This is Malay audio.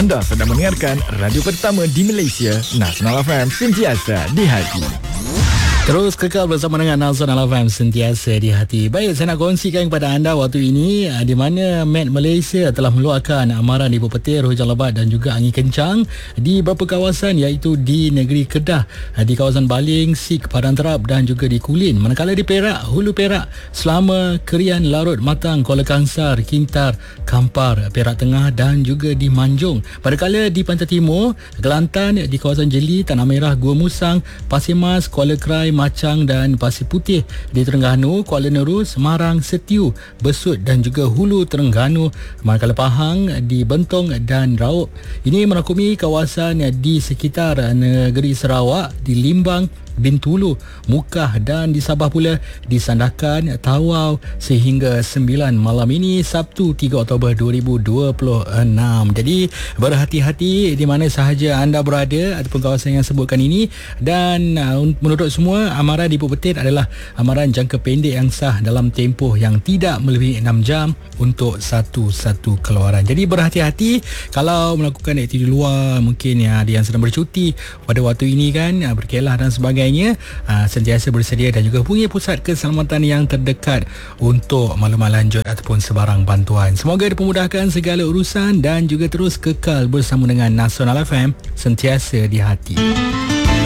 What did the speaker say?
Anda sedang mendengarkan radio pertama di Malaysia, Nasional FM, sentiasa di hati. Terus kekal bersama dengan Nasional FM, sentiasa di hati. Baik, saya nak kongsikan kepada anda waktu ini di mana Met Malaysia telah meluarkan amaran ibu petir, hujan lebat dan juga angin kencang di beberapa kawasan, iaitu di negeri Kedah, di kawasan Baling, Sik, Padang Terap dan juga di Kulin. Manakala di Perak, Hulu Perak, Selama, Kerian, Larut, Matang, Kuala Kangsar, Kintar, Kampar, Perak Tengah dan juga di Manjung. Manakala di Pantai Timur, Kelantan, di kawasan Jeli, Tanah Merah, Gua Musang, Pasir Mas, Kuala Krai, Macang dan Pasir Putih. Di Terengganu, Kuala Nerus, Semarang, Setiu, Besut dan juga Hulu Terengganu. Manakala Pahang, di Bentong dan Raub. Ini merangkumi kawasan di sekitar negeri Sarawak, di Limbang, Bintulu, Mukah dan di Sabah pula, di Sandakan, Tawau sehingga 9 malam ini, Sabtu 3 Oktober 2026. Jadi berhati-hati di mana sahaja anda berada ataupun kawasan yang sebutkan ini. Dan menurut semua, amaran ibu petir adalah amaran jangka pendek yang sah dalam tempoh yang tidak melebihi 6 jam untuk satu-satu keluaran. Jadi berhati-hati kalau melakukan aktiviti luar, mungkin ada yang sedang bercuti pada waktu ini kan, berkelah dan sebagainya. Sentiasa bersedia dan juga punya pusat keselamatan yang terdekat untuk maklumat lanjut ataupun sebarang bantuan. Semoga dipermudahkan segala urusan dan juga terus kekal bersama dengan Nasional FM, sentiasa di hati.